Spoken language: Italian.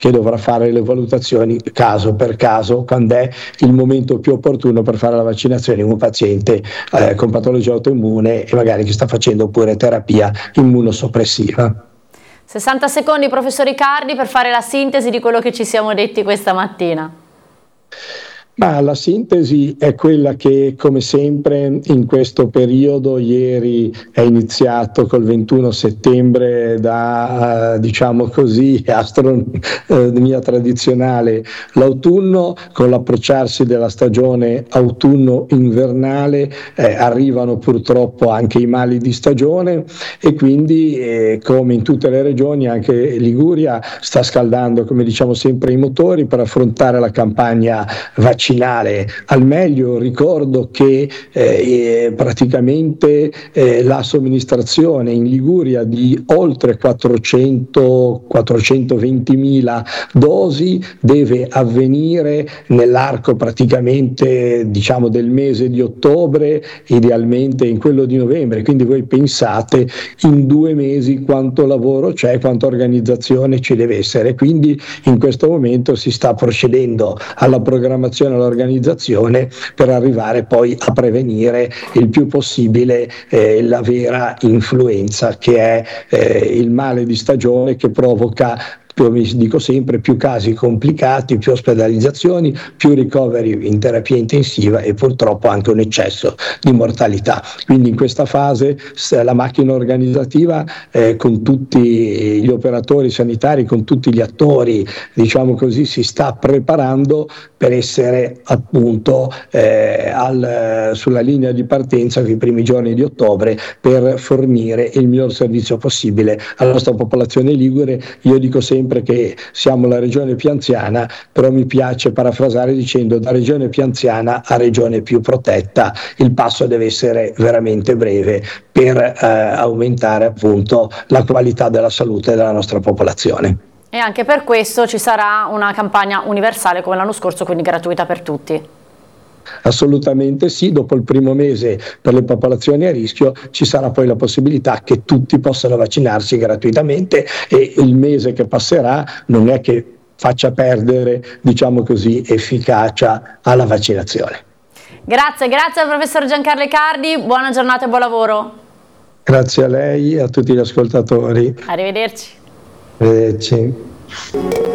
che dovrà fare le valutazioni caso per caso quando è il momento più opportuno per fare la vaccinazione in un paziente con patologia autoimmune e magari che sta facendo pure terapia immunosoppressiva. 60 secondi, professor Riccardi, per fare la sintesi di quello che ci siamo detti questa mattina. Ma la sintesi è quella che, come sempre, in questo periodo, ieri è iniziato col 21 settembre da, diciamo così, astronomia tradizionale, l'autunno, con l'approcciarsi della stagione autunno-invernale, arrivano purtroppo anche i mali di stagione e quindi, come in tutte le regioni, anche Liguria sta scaldando, come diciamo sempre, i motori per affrontare la campagna vaccinale al meglio. Ricordo che praticamente la somministrazione in Liguria di oltre 420.000 dosi deve avvenire nell'arco praticamente, diciamo, del mese di ottobre, idealmente in quello di novembre, quindi voi pensate in 2 mesi quanto lavoro c'è, quanta organizzazione ci deve essere. Quindi in questo momento si sta procedendo alla programmazione, all'organizzazione per arrivare poi a prevenire il più possibile la vera influenza, che è il male di stagione che provoca, come dico sempre, più casi complicati, più ospedalizzazioni, più ricoveri in terapia intensiva e purtroppo anche un eccesso di mortalità. Quindi in questa fase la macchina organizzativa con tutti gli operatori sanitari, con tutti gli attori, diciamo così, si sta preparando per essere appunto sulla linea di partenza nei primi giorni di ottobre per fornire il miglior servizio possibile alla nostra popolazione ligure. Io dico sempre che siamo la regione più anziana, però mi piace parafrasare dicendo: da regione più anziana a regione più protetta, il passo deve essere veramente breve per aumentare appunto la qualità della salute della nostra popolazione. E anche per questo ci sarà una campagna universale come l'anno scorso, quindi gratuita per tutti. Assolutamente sì, dopo il primo mese per le popolazioni a rischio ci sarà poi la possibilità che tutti possano vaccinarsi gratuitamente e il mese che passerà non è che faccia perdere, diciamo così, efficacia alla vaccinazione. Grazie al professor Giancarlo Riccardi, buona giornata e buon lavoro. Grazie a lei e a tutti gli ascoltatori. Arrivederci. Arrivederci.